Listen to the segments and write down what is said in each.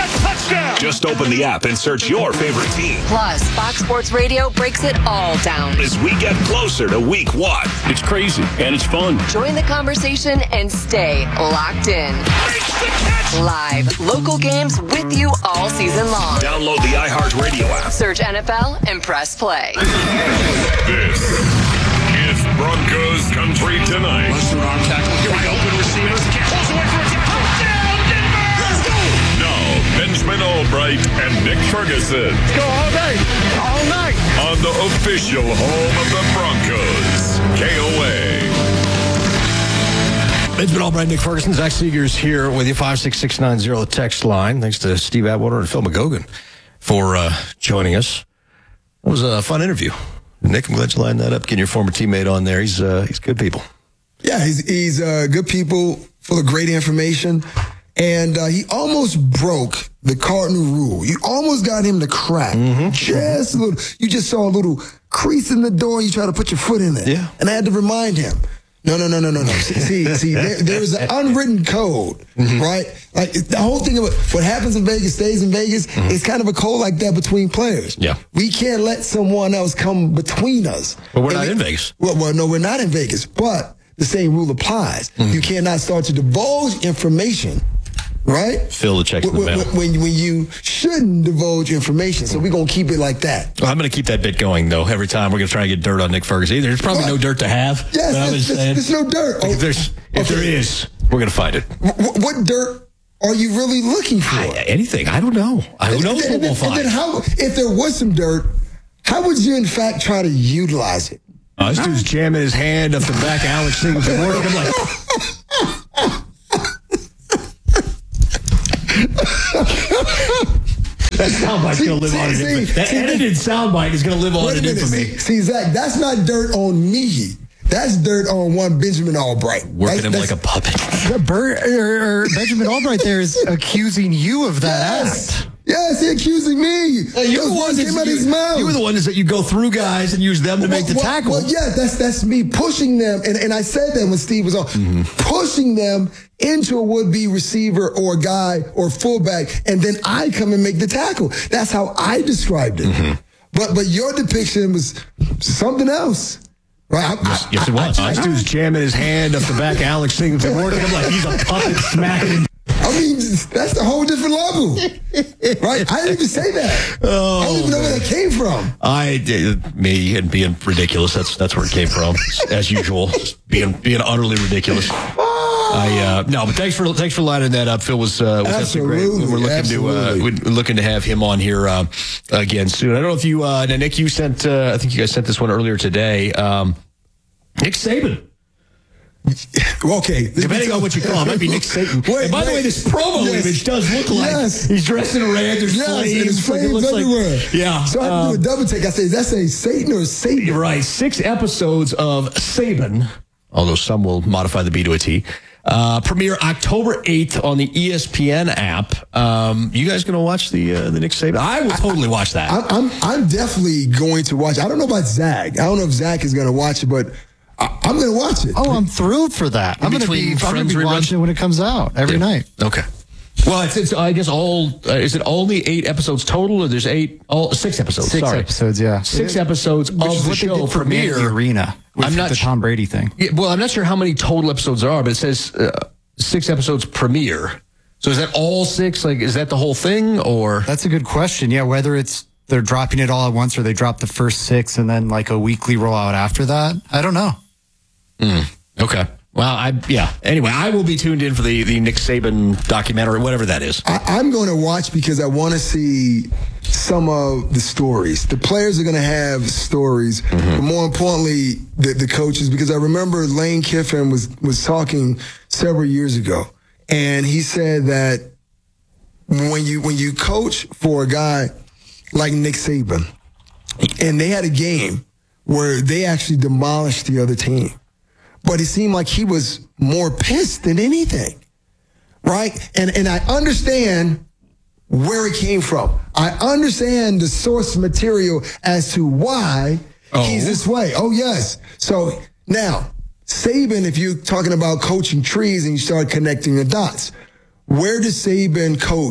touchdown. Just open the app and search your favorite team. Plus, Fox Sports Radio breaks it all down as we get closer to week 1. It's crazy and it's fun. Join the conversation and stay locked in. Live, local games with you all season long. Download the iHeartRadio app. Search NFL and press play. This is Broncos Country Tonight. Monster arm tackle. Wide open receivers. Pulls away for a touchdown, Denver! Let's go! Now, Benjamin Albright and Nick Ferguson. Let's go all day, all night. On the official home of the Broncos, KOA. Benjamin Albright, Nick Ferguson, Zach Seegers here with you, 56690, the text line. Thanks to Steve Atwater and Phil McGogan for joining us. It was a fun interview. Nick, I'm glad you lined that up, getting your former teammate on there. He's good people. Yeah, he's good people, full of great information. And he almost broke the Cardinal rule. You almost got him to crack. Just a little. You just saw a little crease in the door. You try to put your foot in it. Yeah. And I had to remind him. No. See, there's an unwritten code, right? Like the whole thing about what happens in Vegas stays in Vegas. It's kind of a code like that between players. Yeah. We can't let someone else come between us. But we're not in Vegas. Well, no, we're not in Vegas. But the same rule applies. You cannot start to divulge information. Right? Phil, the check's in the mail. When you shouldn't divulge information. So we're going to keep it like that. Well, I'm going to keep that bit going, though. Every time we're going to try and get dirt on Nick Ferguson. There's probably no dirt to have. Yes, there's no dirt. If there is, we're going to find it. What dirt are you really looking for? Anything. I don't know. Who knows what we'll find? And then if there was some dirt, how would you, in fact, try to utilize it? This dude's jamming his hand up the back. Alex Singleton working. I'm like... That soundbite's going to live on in infamy. That edited soundbite is going to live on in infamy. See, Zach, that's not dirt on me. That's dirt on one Benjamin Albright. Working him like a puppet. Benjamin Albright there is accusing you of that act. Yes, he's accusing me. You were the ones that you go through guys and use them to make the tackle. Well, yeah, that's me pushing them. And I said that when Steve was on. Pushing them into a would-be receiver or guy or fullback, and then I come and make the tackle. That's how I described it. But your depiction was something else. Right? Yes, it was. This dude's jamming his hand up the back. Alex Singleton working him like he's a puppet smacking. I mean, that's a whole different level, right? I didn't even say that. I don't even know where that came from. Me and being ridiculous. That's where it came from, as usual. Being utterly ridiculous. No, but thanks for lining that up. Phil was great. We're looking to have him on here again soon. I don't know if you, Nick, you sent. I think you guys sent this one earlier today. Nick Saban. Okay. Depending on what you call him, it might be Nick Satan. By the way, this promo image does look like he's dressed in red. There's flames. Flames everywhere. So I have to do a double take. I say, is that say Satan or Satan? You're right. 6 episodes of Saban, although some will modify the B to a T. Premiere October 8th on the ESPN app. You guys going to watch the Nick Saban? I will totally watch that. I'm definitely going to watch it. I don't know about Zach. I don't know if Zach is going to watch it, but I'm going to watch it. Oh, I'm thrilled for that. I'm going to be watching it when it comes out every night. Okay. Well, it's I guess is it only 8 episodes total, or there's 6 episodes? 6 episodes, yeah. 6 episodes of the show premiere. The Arena with the Tom Brady thing. Yeah, well, I'm not sure how many total episodes there are, but it says 6 episodes premiere. So is that all 6? Like, is that the whole thing, or? That's a good question. Yeah, whether they're dropping it all at once, or they drop the first 6 and then like a weekly rollout after that. I don't know. Okay. Well, Anyway, I will be tuned in for the Nick Saban documentary, whatever that is. I'm going to watch because I want to see some of the stories. The players are going to have stories, but more importantly, the coaches. Because I remember Lane Kiffin was talking several years ago, and he said that when you coach for a guy like Nick Saban, and they had a game where they actually demolished the other team. But it seemed like he was more pissed than anything, right? And I understand where it came from. I understand the source material as to why he's this way. Oh, yes. So now, Saban, if you're talking about coaching trees and you start connecting the dots, where does Saban coach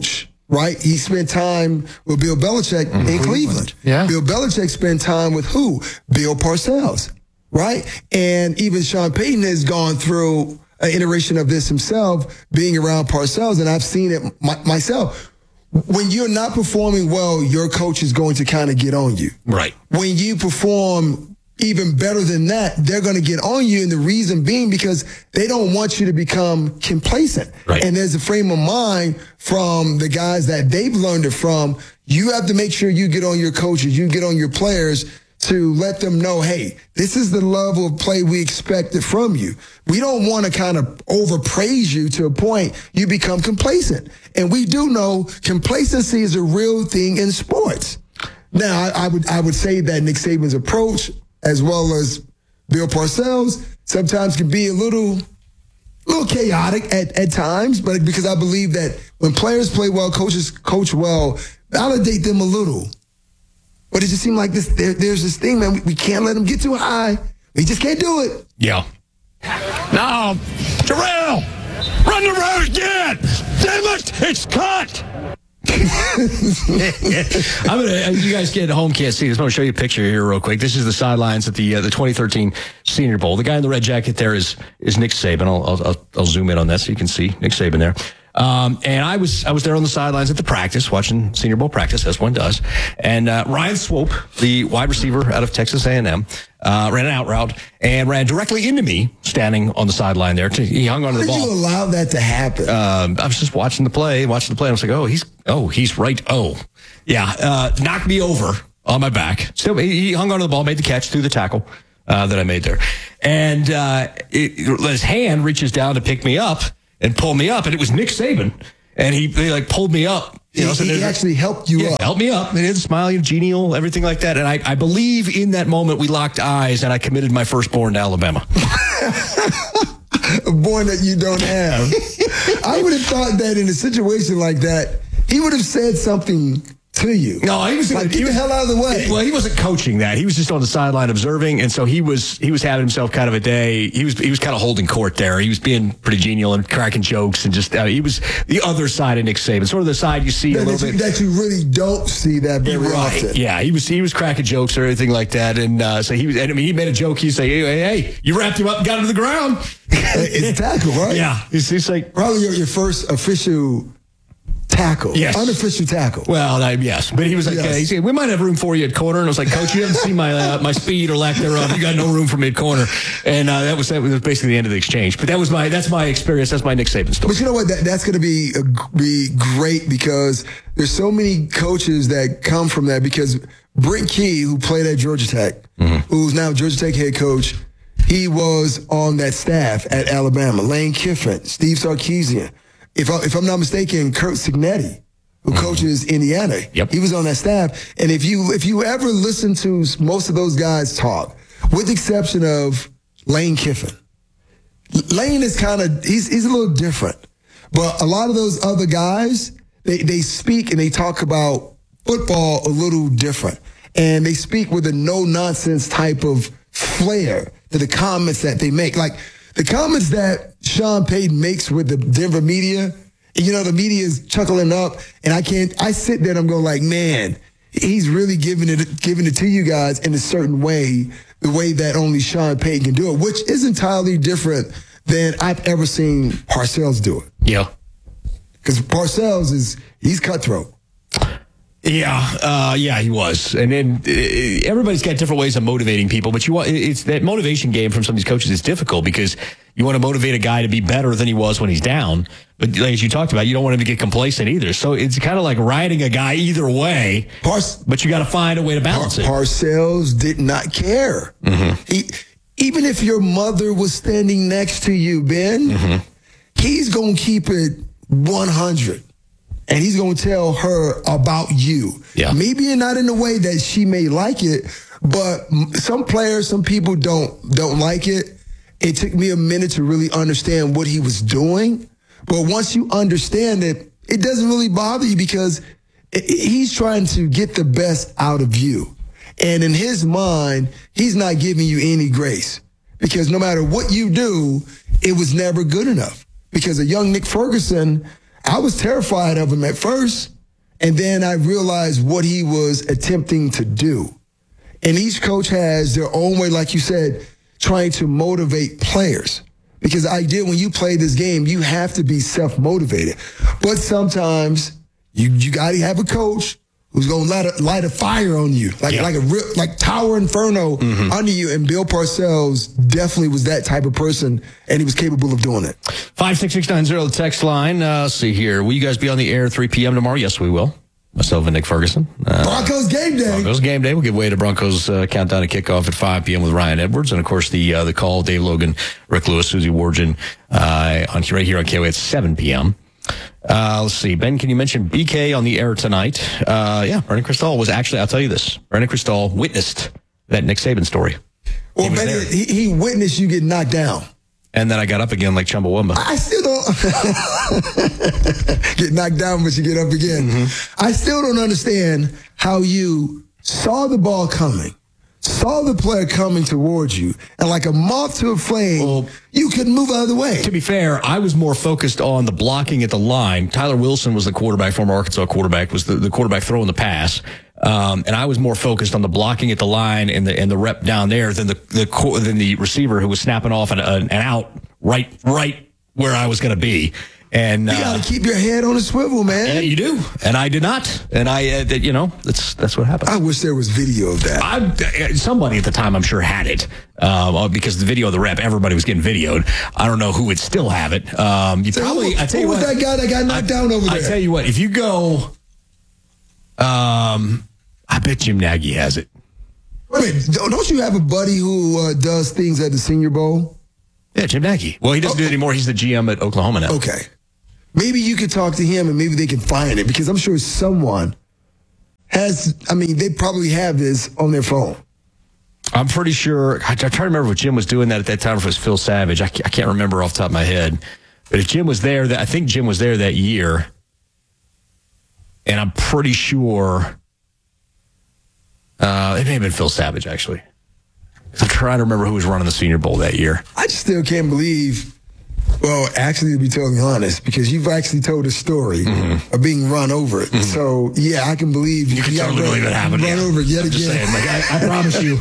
right? He spent time with Bill Belichick in Cleveland. Yeah. Bill Belichick spent time with who? Bill Parcells, right? And even Sean Payton has gone through an iteration of this himself, being around Parcells, and I've seen it myself. When you're not performing well, your coach is going to kind of get on you. Right. When you perform even better than that, they're going to get on you. And the reason being because they don't want you to become complacent. Right. And there's a frame of mind from the guys that they've learned it from. You have to make sure you get on your coaches, you get on your players to let them know, hey, this is the level of play we expected from you. We don't want to kind of overpraise you to a point you become complacent. And we do know complacency is a real thing in sports. Now, I would say that Nick Saban's approach, as well as Bill Parcells, sometimes can be a little chaotic at times, but because I believe that when players play well, coaches coach well, validate them a little. But it just seemed like there's this thing, man, we can't let them get too high. We just can't do it. Yeah. Now, Terrell, run the road again. Damn it, it's cut. You guys get home can't see this. I'm going to show you a picture here real quick. This is the sidelines at the 2013 Senior Bowl. The guy in the red jacket there is Nick Saban. I'll zoom in on that so you can see Nick Saban there. And I was there on the sidelines at the practice, watching Senior Bowl practice, as one does. And Ryan Swope, the wide receiver out of Texas A&M, ran an out route and ran directly into me, standing on the sideline there. He hung onto the ball. How did you allow that to happen? I was just watching the play. And I was like, he's right. Oh, yeah. Knocked me over on my back. Still, he hung onto the ball, made the catch through the tackle that I made there. And his hand reaches down to pick me up and pull me up, and it was Nick Saban, and he like pulled me up. He actually helped you up. Helped me up. And he had a smile, genial, everything like that. And I believe in that moment we locked eyes, and I committed my firstborn to Alabama. A born that you don't have. I would have thought that in a situation like that, he would have said something to you. No, he was like, get the hell out of the way. Well, he wasn't coaching that. He was just on the sideline observing, and so he was having himself kind of a day. He was kind of holding court there. He was being pretty genial and cracking jokes, and just he was the other side of Nick Saban, sort of the side you see a little bit that you really don't see that very often. Yeah, he was cracking jokes or everything like that, and so he was. And I mean, he made a joke. He'd say, "Hey, you wrapped him up and got him to the ground." It's a tackle, right? Yeah, he's like probably your first official tackle. Yes. Unofficial tackle. Well, yes. But he was like, he said, we might have room for you at corner. And I was like, Coach, you haven't seen my speed or lack thereof. You got no room for me at corner. And that was basically the end of the exchange. But that's my experience. That's my Nick Saban story. But you know what? That's going to be great because there's so many coaches that come from that because Brent Key, who played at Georgia Tech, who's now Georgia Tech head coach, he was on that staff at Alabama. Lane Kiffin, Steve Sarkisian. If I'm not mistaken, Kurt Signetti, who coaches Indiana, he was on that staff. And if you ever listen to most of those guys talk, with the exception of Lane Kiffin, Lane is he's a little different. But a lot of those other guys, they speak and they talk about football a little different. And they speak with a no-nonsense type of flair to the comments that they make. Like, the comments that Sean Payton makes with the Denver media, the media is chuckling up, and I sit there and I'm going like, man, he's really giving it to you guys in a certain way, the way that only Sean Payton can do it, which is entirely different than I've ever seen Parcells do it. Yeah. Because Parcells he's cutthroat. Yeah, he was, and then everybody's got different ways of motivating people. But it's that motivation game from some of these coaches is difficult because you want to motivate a guy to be better than he was when he's down. But like as you talked about, you don't want him to get complacent either. So it's kind of like riding a guy either way. But you got to find a way to balance it. Parcells did not care. Even if your mother was standing next to you, Ben, he's gonna keep it 100. And he's going to tell her about you. Yeah. Maybe not in the way that she may like it, but some people don't like it. It took me a minute to really understand what he was doing. But once you understand it, it doesn't really bother you because he's trying to get the best out of you. And in his mind, he's not giving you any grace because no matter what you do, it was never good enough. Because a young Nick Ferguson, I was terrified of him at first And then I realized what he was attempting to do. And each coach has their own way, like you said, trying to motivate players. Because the idea when you play this game, you have to be self-motivated. But sometimes you got to have a coach who's going to light a fire on you, like Tower Inferno under you. And Bill Parcells definitely was that type of person, and he was capable of doing it. 56690, the text line. Let's see here. Will you guys be on the air 3 p.m. tomorrow? Yes, we will. Myself and Nick Ferguson. Broncos game day. Broncos game day. We'll give way to Broncos countdown and kickoff at 5 p.m. with Ryan Edwards. And, of course, the call, Dave Logan, Rick Lewis, Susie Wargin, right here on KOA at 7 p.m. Let's see. Ben, can you mention BK on the air tonight? Yeah, Brendan Cristal was actually, I'll tell you this. Brendan Cristal witnessed that Nick Saban story. Well, he witnessed you get knocked down. And then I got up again like Chumbawamba. I still don't get knocked down, but you get up again. I still don't understand how you saw the ball coming, saw the player coming towards you, and like a moth to a flame, you couldn't move out of the way. To be fair, I was more focused on the blocking at the line. Tyler Wilson was the quarterback, former Arkansas quarterback, was the quarterback throwing the pass. And I was more focused on the blocking at the line and the rep down there than the receiver who was snapping off an out right where I was going to be. And you got to keep your head on a swivel, man. Yeah, you do. And I did not. And that's what happened. I wish there was video of that. Somebody at the time, I'm sure, had it because the video of the rep, everybody was getting videoed. I don't know who would still have it. Who was that guy that got knocked down over there? I tell you what, if you go, I bet Jim Nagy has it. Wait a minute, don't you have a buddy who does things at the Senior Bowl? Yeah, Jim Nagy. Well, he doesn't do it anymore. He's the GM at Oklahoma now. Okay. Maybe you could talk to him and maybe they can find it because I'm sure someone they probably have this on their phone. I'm pretty sure. I try to remember if Jim was doing that at that time, if it was Phil Savage. I can't remember off the top of my head. But if Jim was there, I think Jim was there that year. And I'm pretty sure it may have been Phil Savage, actually. I'm trying to remember who was running the Senior Bowl that year. I just still can't believe, well, actually, to be totally honest, because you've actually told a story of being run over. So, yeah, I can believe you can totally believe it happened. Run over yet again. Just saying, I promise you,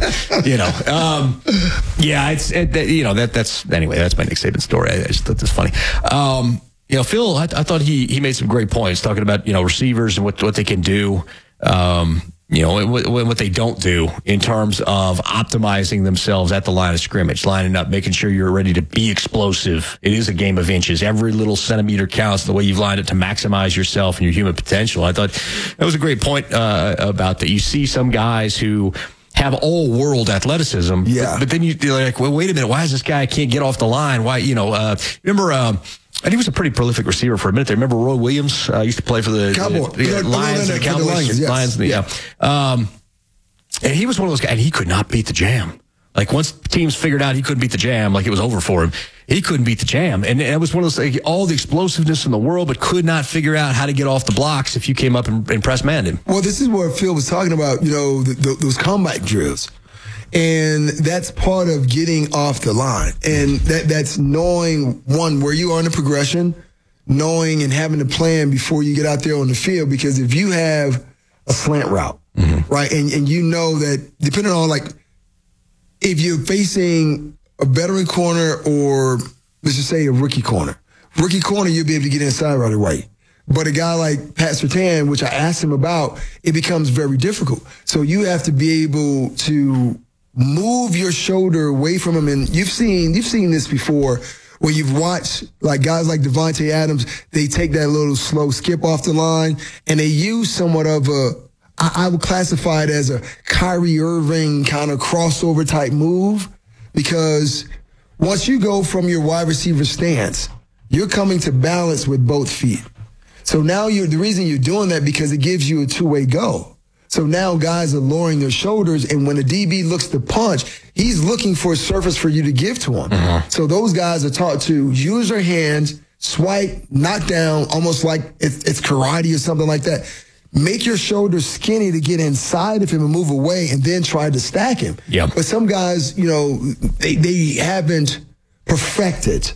that's my Nick Saban story. I just thought this funny. Phil, I thought he made some great points talking about, receivers and what they can do, what they don't do in terms of optimizing themselves at the line of scrimmage, lining up, making sure you're ready to be explosive. It is a game of inches. Every little centimeter counts, the way you've lined it to maximize yourself and your human potential. I thought that was a great point about that. You see some guys who have all world athleticism, but then you're like, well, wait a minute, why is this guy can't get off the line? Why, remember, and he was a pretty prolific receiver for a minute there. Remember Roy Williams used to play for the Lions and the Cowboys? And he was one of those guys, and he could not beat the jam. Like, once teams figured out he couldn't beat the jam, like it was over for him, he couldn't beat the jam. And it was one of those, all the explosiveness in the world, but could not figure out how to get off the blocks if you came up and press-manned him. Well, this is what Phil was talking about, those comeback drills. And that's part of getting off the line. And that's knowing, one, where you are in the progression, knowing and having a plan before you get out there on the field. Because if you have a slant route, right, and you know that depending on, if you're facing a veteran corner or, let's just say, a rookie corner, you'll be able to get inside right away. But a guy like Pat Surtain, which I asked him about, it becomes very difficult. So you have to be able to move your shoulder away from him. And you've seen this before where you've watched guys like Devontae Adams, they take that little slow skip off the line and they use somewhat of I would classify it as a Kyrie Irving kind of crossover type move, because once you go from your wide receiver stance, you're coming to balance with both feet. So now the reason you're doing that because it gives you a two-way go. So now guys are lowering their shoulders, and when the DB looks to punch, he's looking for a surface for you to give to him. So those guys are taught to use their hands, swipe, knock down, almost like it's karate or something like that. Make your shoulders skinny to get inside of him and move away, and then try to stack him. But some guys, they haven't perfected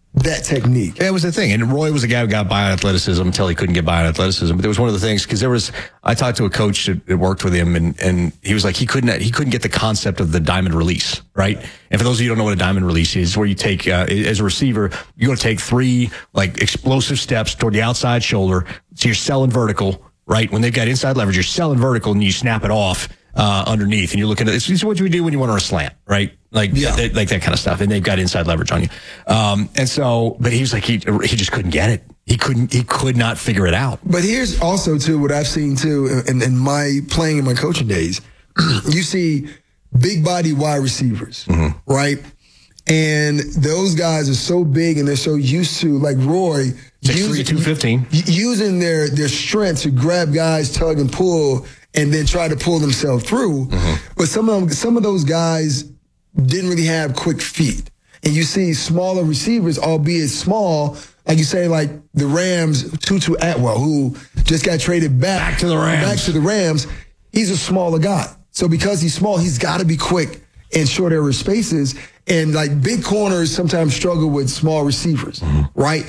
that technique. That was the thing. And Roy was a guy who got by on athleticism until he couldn't get by on athleticism. But there was one of the things, because I talked to a coach that worked with him, and he was like, he couldn't get the concept of the diamond release, right? And for those of you who don't know what a diamond release is, where you take, as a receiver, you're going to take 3 like explosive steps toward the outside shoulder. So you're selling vertical, right? When they've got inside leverage, you're selling vertical and you snap it off underneath, and you're looking at it's what you would do when you want to slant, right? Like like that kind of stuff, and they've got inside leverage on you. And so, but he was like, he just couldn't get it. He could not figure it out. But here's also too what I've seen too in my playing in my coaching days. You see big body wide receivers, right? And those guys are so big and they're so used to, like Roy, 6'3", 215, using their strength to grab guys, tug and pull, and then try to pull themselves through. But some of those guys didn't really have quick feet. And you see smaller receivers, albeit small, like you say, like the Rams, Tutu Atwell, who just got traded back to the Rams. He's a smaller guy. So because he's small, he's got to be quick in short area spaces. And like big corners sometimes struggle with small receivers, right?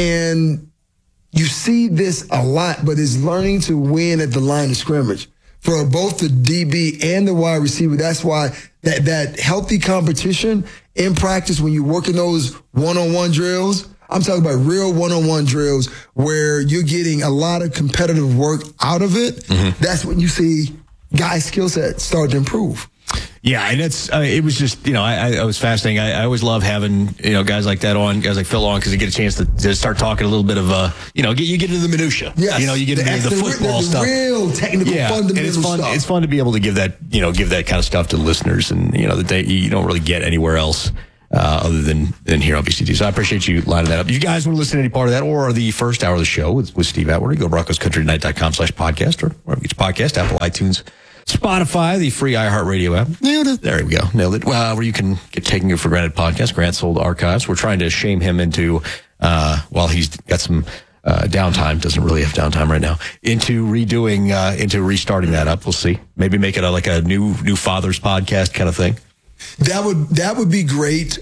And you see this a lot, but it's learning to win at the line of scrimmage for both the DB and the wide receiver. That's why that healthy competition in practice, when you're working those one-on-one drills, I'm talking about real one-on-one drills where you're getting a lot of competitive work out of it. That's when you see guys' skill set start to improve. Yeah, and it was just, I was fascinating. I always love having, guys like that on, guys like Phil on, because you get a chance to start talking a little bit of, you get into the minutia. Yes. You get into the football stuff. Real technical fundamental stuff. It's fun to be able to give that kind of stuff to the listeners, and, that you don't really get anywhere else. Other than here on BCT. So I appreciate you lining that up. If you guys want to listen to any part of that or the first hour of the show with Steve Atwater, go to BroncosCountryTonight.com/podcast or wherever you get your podcast, Apple, iTunes, Spotify, the free iHeartRadio app. Nailed it. There we go. Nailed it. Where you can get Taking You for Granted podcast. Grant sold archives. We're trying to shame him into, while he's got some downtime, doesn't really have downtime right now, into restarting that up. We'll see. Maybe make it like a new fathers podcast kind of thing. That would be great,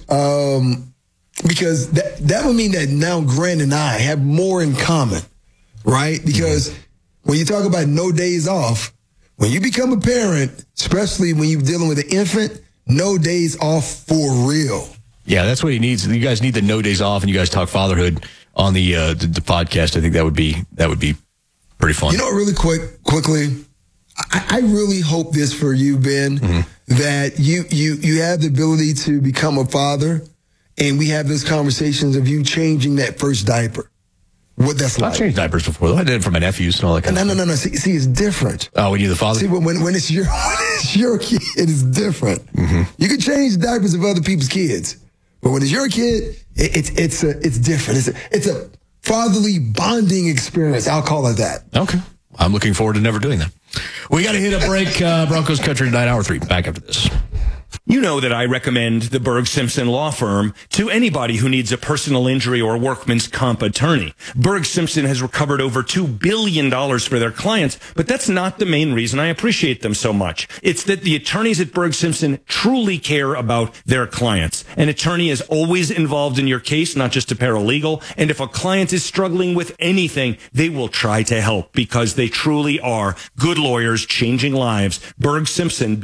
because that would mean that now Grant and I have more in common, right? Because when you talk about no days off, when you become a parent, especially when you're dealing with an infant, no days off for real. Yeah, that's what he needs. You guys need the no days off, and you guys talk fatherhood on the podcast. I think that would be pretty fun. Really quickly, I really hope this for you, Ben, that you have the ability to become a father, and we have those conversations of you changing that first diaper. What that's like. I've changed diapers before, though. I did it for my nephews and all that kind of stuff. No. See, it's different. Oh, when you're the father? See, when it's your kid, it's different. You can change diapers of other people's kids, but when it's your kid, it's different. It's a fatherly bonding experience. I'll call it that. Okay. I'm looking forward to never doing that. We got to hit a break. Broncos Country Tonight, Hour 3. Back after this. You know that I recommend the Berg Simpson Law Firm to anybody who needs a personal injury or workman's comp attorney. Berg Simpson has recovered over $2 billion for their clients, but that's not the main reason I appreciate them so much. It's that the attorneys at Berg Simpson truly care about their clients. An attorney is always involved in your case, not just a paralegal. And if a client is struggling with anything, they will try to help because they truly are good lawyers changing lives. Berg Simpson,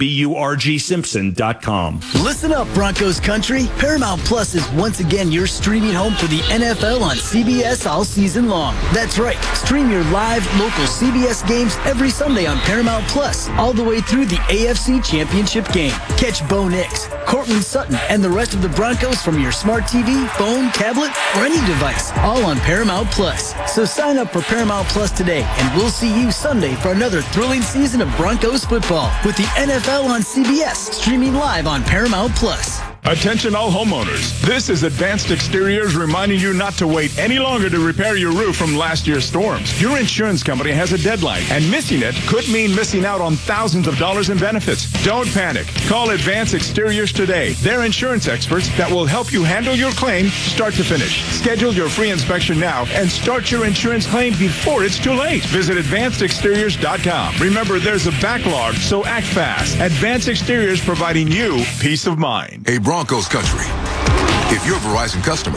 BURG Simpson.com. Listen up, Broncos country. Paramount Plus is once again your streaming home for the NFL on CBS all season long. That's right. Stream your live local CBS games every Sunday on Paramount Plus, all the way through the AFC Championship game. Catch Bo Nix, Cortland Sutton, and the rest of the Broncos from your smart TV, phone, tablet, or any device, all on Paramount Plus. So sign up for Paramount Plus today, and we'll see you Sunday for another thrilling season of Broncos football with the NFL on CBS, streaming live on Paramount Plus. Attention all homeowners. This is Advanced Exteriors reminding you not to wait any longer to repair your roof from last year's storms. Your insurance company has a deadline, and missing it could mean missing out on thousands of dollars in benefits. Don't panic. Call Advanced Exteriors today. They're insurance experts that will help you handle your claim start to finish. Schedule your free inspection now and start your insurance claim before it's too late. Visit AdvancedExteriors.com. Remember, there's a backlog, so act fast. Advanced Exteriors providing you peace of mind. Hey, Broncos country. If you're a Verizon customer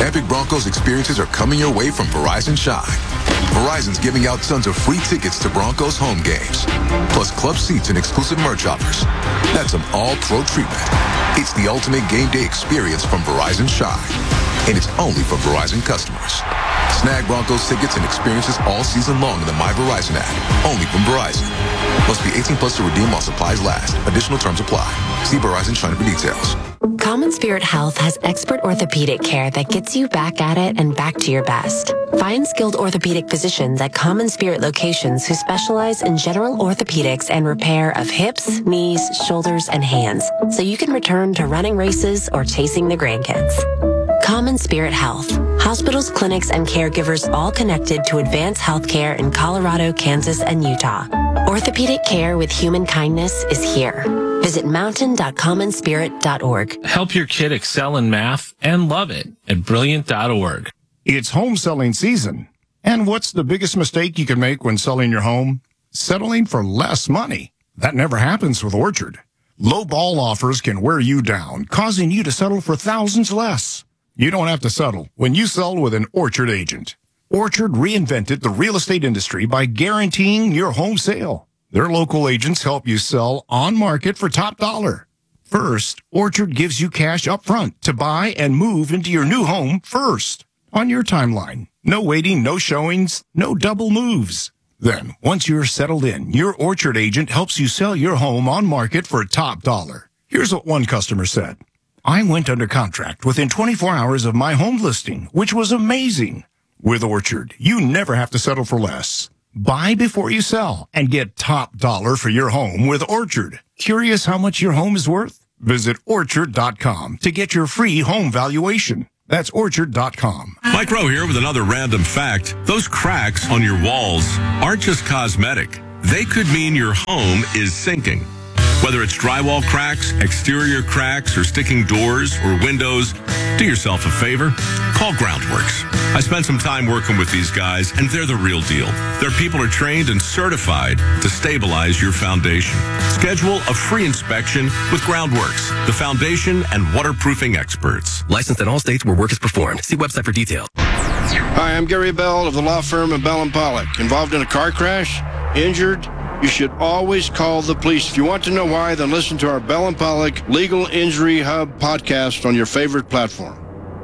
Epic Broncos experiences are coming your way from Verizon Shine. Verizon's giving out tons of free tickets to Broncos home games, plus club seats and exclusive merch offers. That's some all-pro treatment. It's the ultimate game day experience from Verizon Shine, and it's only for Verizon customers. Snag Broncos tickets and experiences all season long in the My Verizon app, only from Verizon. Must be 18 plus to redeem while supplies last. Additional terms apply. See Verizon Shine for details. Common Spirit Health has expert orthopedic care that gets you back at it and back to your best. Find skilled orthopedic physicians at Common Spirit locations who specialize in general orthopedics and repair of hips, knees, shoulders, and hands, so you can return to running races or chasing the grandkids. Common Spirit Health. Hospitals, clinics, and caregivers all connected to advance healthcare in Colorado, Kansas, and Utah. Orthopedic care with human kindness is here. Visit mountain.commonspirit.org. Help your kid excel in math and love it at brilliant.org. It's home selling season. And what's the biggest mistake you can make when selling your home? Settling for less money. That never happens with Orchard. Low ball offers can wear you down, causing you to settle for thousands less. You don't have to settle when you sell with an Orchard agent. Orchard reinvented the real estate industry by guaranteeing your home sale. Their local agents help you sell on market for top dollar. First, Orchard gives you cash up front to buy and move into your new home first on your timeline. No waiting, no showings, no double moves. Then, once you're settled in, your Orchard agent helps you sell your home on market for top dollar. Here's what one customer said. I went under contract within 24 hours of my home listing, which was amazing. With Orchard, you never have to settle for less. Buy before you sell and get top dollar for your home with Orchard. Curious how much your home is worth? Visit Orchard.com to get your free home valuation. That's Orchard.com. Mike Rowe here with another random fact. Those cracks on your walls aren't just cosmetic. They could mean your home is sinking. Whether it's drywall cracks, exterior cracks, or sticking doors or windows, do yourself a favor. Call Groundworks. I spent some time working with these guys, and they're the real deal. Their people are trained and certified to stabilize your foundation. Schedule a free inspection with Groundworks, the foundation and waterproofing experts. Licensed in all states where work is performed. See website for details. Hi, I'm Gary Bell of the law firm of Bell & Pollock. Involved in a car crash? Injured? You should always call the police. If you want to know why, then listen to our Bell & Pollock Legal Injury Hub podcast on your favorite platform.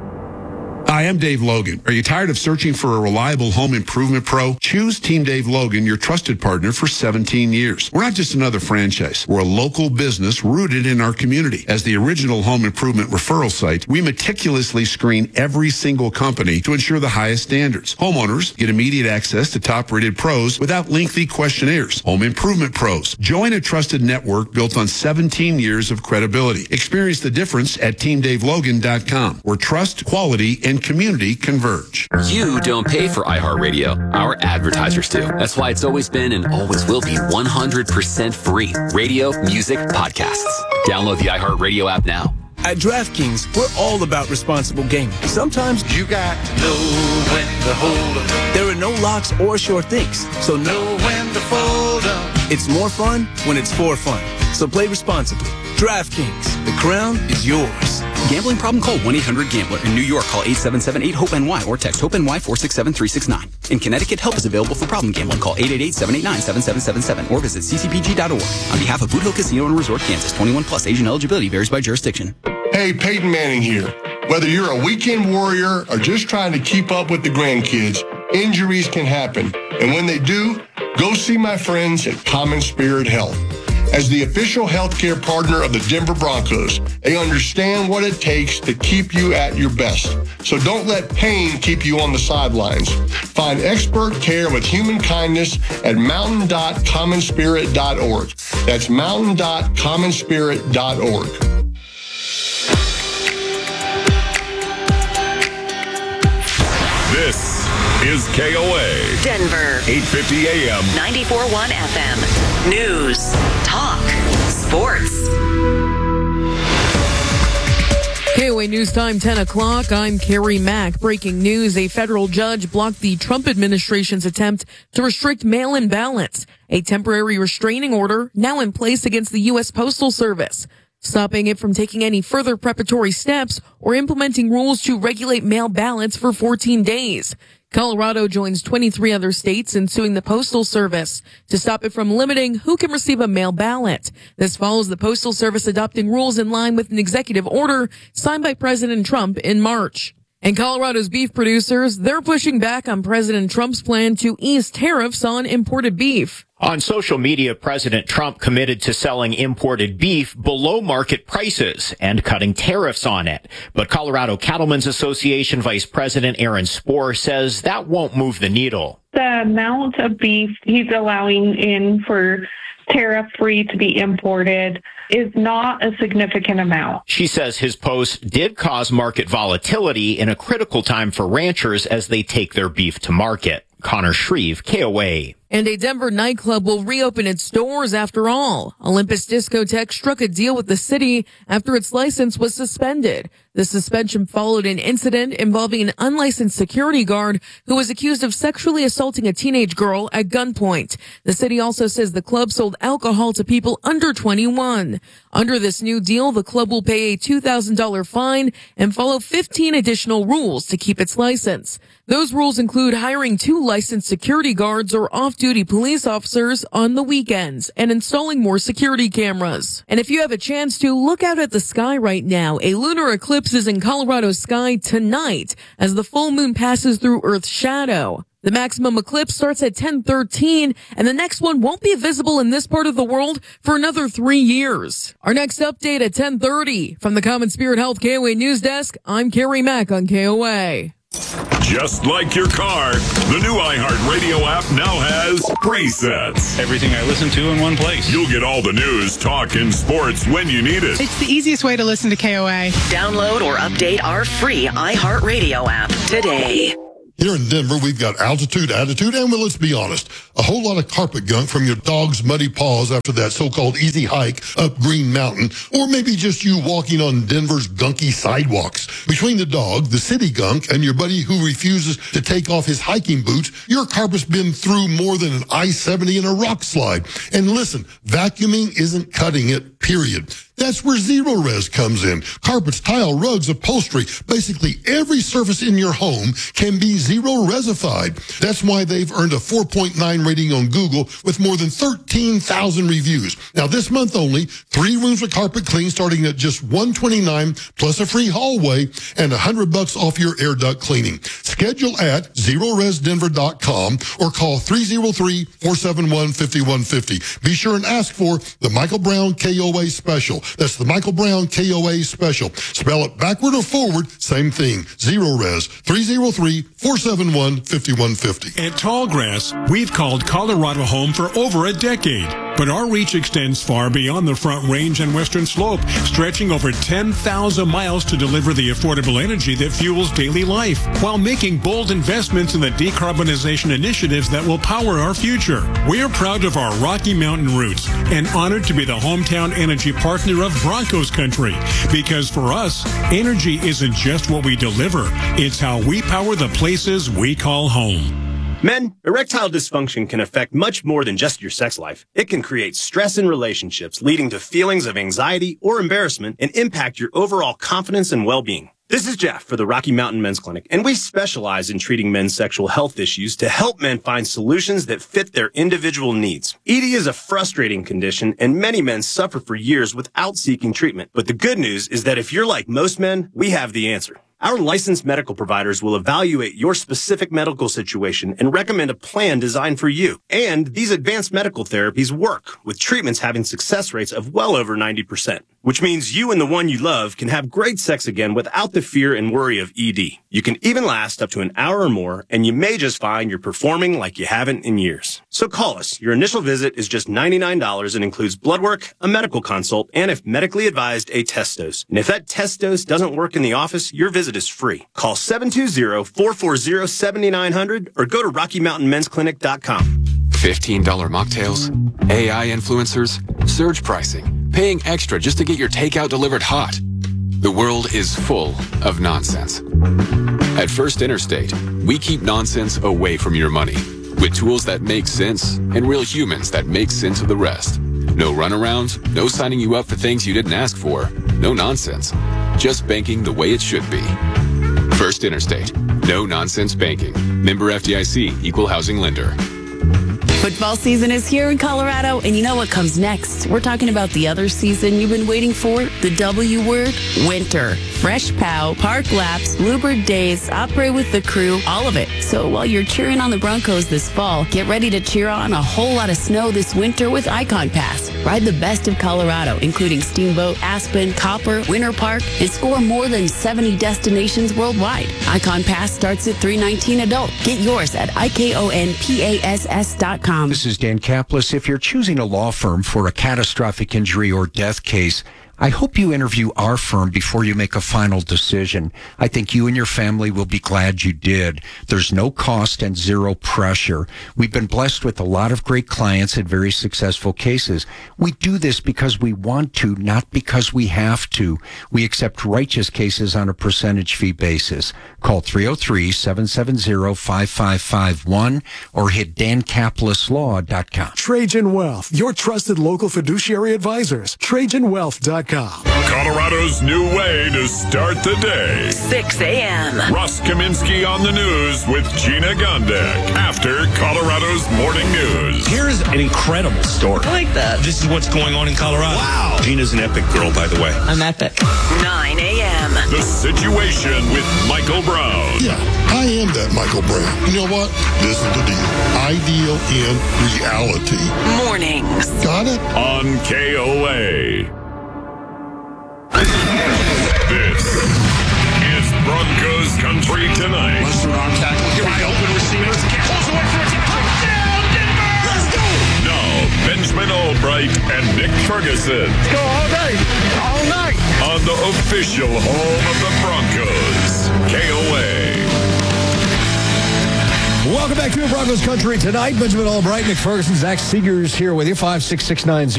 Hi, I'm Dave Logan. Are you tired of searching for a reliable home improvement pro? Choose Team Dave Logan, your trusted partner for 17 years. We're not just another franchise. We're a local business rooted in our community. As the original home improvement referral site, we meticulously screen every single company to ensure the highest standards. Homeowners get immediate access to top-rated pros without lengthy questionnaires. Home improvement pros. Join a trusted network built on 17 years of credibility. Experience the difference at TeamDaveLogan.com, where trust, quality, and community converge. You don't pay for iHeartRadio. Our advertisers do. That's why it's always been and always will be 100% free. Radio, music, podcasts. Download the iHeartRadio app now. At DraftKings, we're all about responsible gaming. Sometimes you got to know when to hold up. There are no locks or sure things, so know when to fold up. It's more fun when it's for fun. So play responsibly. DraftKings, the crown is yours. Gambling problem? Call 1-800-GAMBLER. In New York, call 877-8-HOPE-NY or text HOPE-NY 467-369. In Connecticut, help is available for problem gambling. Call 888-789-7777 or visit ccpg.org. On behalf of Boot Hill Casino and Resort, Kansas, 21 plus, age and eligibility varies by jurisdiction. Hey, Peyton Manning here. Whether you're a weekend warrior or just trying to keep up with the grandkids, injuries can happen. And when they do, go see my friends at Common Spirit Health. As the official healthcare partner of the Denver Broncos, they understand what it takes to keep you at your best. So don't let pain keep you on the sidelines. Find expert care with human kindness at mountain.commonspirit.org. That's mountain.commonspirit.org. This is KOA. Denver. 850 AM. 94.1 FM. News. Talk. Sports. KOA News Time, 10 o'clock. I'm Carrie Mack. Breaking news. A federal judge blocked the Trump administration's attempt to restrict mail-in ballots. A temporary restraining order now in place against the U.S. Postal Service. stopping it from taking any further preparatory steps or implementing rules to regulate mail ballots for 14 days. Colorado joins 23 other states in suing the Postal Service to stop it from limiting who can receive a mail ballot. This follows the Postal Service adopting rules in line with an executive order signed by President Trump in March. And Colorado's beef producers, they're pushing back on President Trump's plan to ease tariffs on imported beef. On social media, President Trump committed to selling imported beef below market prices and cutting tariffs on it. But Colorado Cattlemen's Association Vice President Aaron Spohr says that won't move the needle. The amount of beef he's allowing in for tariff-free to be imported is not a significant amount. She says his post did cause market volatility in a critical time for ranchers as they take their beef to market. Connor Shreve, KOA. And a Denver nightclub will reopen its doors after all. Olympus Discotheque struck a deal with the city after its license was suspended. The suspension followed an incident involving an unlicensed security guard who was accused of sexually assaulting a teenage girl at gunpoint. The city also says the club sold alcohol to people under 21. Under this new deal, the club will pay a $2,000 fine and follow 15 additional rules to keep its license. Those rules include hiring 2 licensed security guards or off-duty police officers on the weekends and installing more security cameras. And if you have a chance to look out at the sky right now, a lunar eclipse is in Colorado's sky tonight as the full moon passes through Earth's shadow. The maximum eclipse starts at 10:13, and the next one won't be visible in this part of the world for another 3 years. Our next update at 10:30. From the Common Spirit Health KOA News Desk, I'm Carrie Mack on KOA. Just like your car, the new iHeartRadio app now has presets. Everything I listen to in one place. You'll get all the news, talk, and sports when you need it. It's the easiest way to listen to KOA. Download or update our free iHeartRadio app today. Here in Denver, we've got altitude, attitude, and, well, let's be honest, a whole lot of carpet gunk from your dog's muddy paws after that so-called easy hike up Green Mountain, or maybe just you walking on Denver's gunky sidewalks. Between the dog, the city gunk, and your buddy who refuses to take off his hiking boots, your carpet's been through more than an I-70 and a rock slide. And listen, vacuuming isn't cutting it, period. That's where Zero Res comes in. Carpets, tile, rugs, upholstery, basically every surface in your home can be Zero Resified. That's why they've earned a 4.9 rating on Google with more than 13,000 reviews. Now this month only, 3 rooms with carpet clean starting at just $129 plus a free hallway and $100 off your air duct cleaning. Schedule at ZeroResDenver.com or call 303-471-5150. Be sure and ask for the Michael Brown KOA special. That's the Michael Brown KOA special. Spell it backward or forward, same thing. Zero Res, 303-471-5150. At Tallgrass, we've called Colorado home for over a decade, but our reach extends far beyond the Front Range and Western Slope, stretching over 10,000 miles to deliver the affordable energy that fuels daily life, while making bold investments in the decarbonization initiatives that will power our future. We're proud of our Rocky Mountain roots and honored to be the hometown energy partner of Broncos country, because for us, energy isn't just what we deliver, it's how we power the places we call home. Men, erectile dysfunction can affect much more than just your sex life. It can create stress in relationships, leading to feelings of anxiety or embarrassment, and impact your overall confidence and well-being. This is Jeff for the Rocky Mountain Men's Clinic, and we specialize in treating men's sexual health issues to help men find solutions that fit their individual needs. ED is a frustrating condition, and many men suffer for years without seeking treatment. But the good news is that if you're like most men, we have the answer. Our licensed medical providers will evaluate your specific medical situation and recommend a plan designed for you. And these advanced medical therapies work, with treatments having success rates of well over 90%, which means you and the one you love can have great sex again without the fear and worry of ED. You can even last up to an hour or more, and you may just find you're performing like you haven't in years. So call us. Your initial visit is just $99 and includes blood work, a medical consult, and if medically advised, a test dose. And if that test dose doesn't work in the office, your visit is free. Call 720-440-7900 or go to RockyMountainMen'sClinic.com. $15 mocktails, AI influencers, surge pricing, paying extra just to get your takeout delivered hot. The world is full of nonsense. At First Interstate, we keep nonsense away from your money with tools that make sense and real humans that make sense of the rest. No runarounds, no signing you up for things you didn't ask for, no nonsense. Just banking the way it should be. First Interstate. No nonsense banking. Member FDIC, Equal Housing Lender. Football season is here in Colorado, and you know what comes next. We're talking about the other season you've been waiting for, the W word, winter. Fresh pow, park laps, bluebird days, opera with the crew, all of it. So while you're cheering on the Broncos this fall, get ready to cheer on a whole lot of snow this winter with Icon Pass. Ride the best of Colorado, including Steamboat, Aspen, Copper, Winter Park, and score more than 70 destinations worldwide. Icon Pass starts at $319 adult. Get yours at ikonpass.com. This is Dan Kaplis. If you're choosing a law firm for a catastrophic injury or death case, I hope you interview our firm before you make a final decision. I think you and your family will be glad you did. There's no cost and zero pressure. We've been blessed with a lot of great clients and very successful cases. We do this because we want to, not because we have to. We accept righteous cases on a percentage fee basis. Call 303-770-5551 or hit dankapleslaw.com. Trajan Wealth, your trusted local fiduciary advisors. TrajanWealth.com. Colorado's new way to start the day. 6 a.m. Russ Kaminsky on the news with Gina Gondek after Colorado's morning news. Here's an incredible story. I like that. This is what's going on in Colorado. Wow. Gina's an epic girl, by the way. I'm epic. 9 a.m. The Situation with Michael Brown. Yeah, I am that Michael Brown. You know what? This is the deal. Ideal in reality. Mornings. Got it? On KOA. This is Broncos Country Tonight. Mustard arm tackle. Wide open receivers. Pulls away for a touchdown, Denver! Let's go! Now, Benjamin Albright and Nick Ferguson. Let's go all day, all night. On the official home of the Broncos, KOA. Welcome back to Broncos Country Tonight. Benjamin Albright, Nick Ferguson, Zach Seegers here with you. 56690.